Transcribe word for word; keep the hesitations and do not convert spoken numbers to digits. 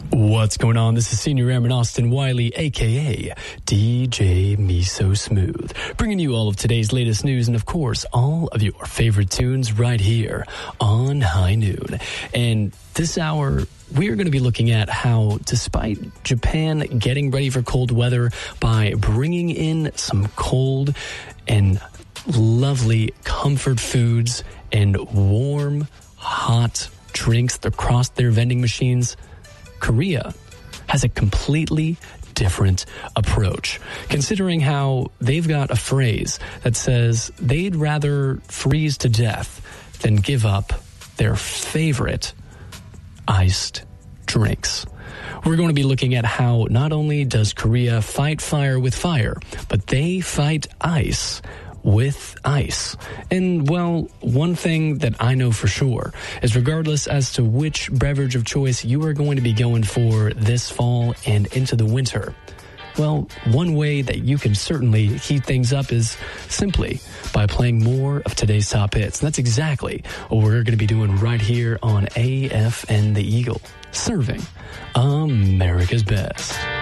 What's going on? This is Senior Airman Austin Wiley, a k a. D J Me So Smooth, bringing you all of today's latest news and, of course, all of your favorite tunes right here on High Noon. And this hour, we're going to be looking at how, despite Japan getting ready for cold weather by bringing in some cold and lovely comfort foods and warm, hot drinks across their vending machines, Korea has a completely different approach, considering how they've got a phrase that says they'd rather freeze to death than give up their favorite iced drinks. We're going to be looking at how not only does Korea fight fire with fire, but they fight ice with ice. And, well, one thing that I know for sure is regardless as to which beverage of choice you are going to be going for this fall and into the winter, well, one way that you can certainly heat things up is simply by playing more of today's top hits. And that's exactly what we're going to be doing right here on A F N The Eagle, serving America's best.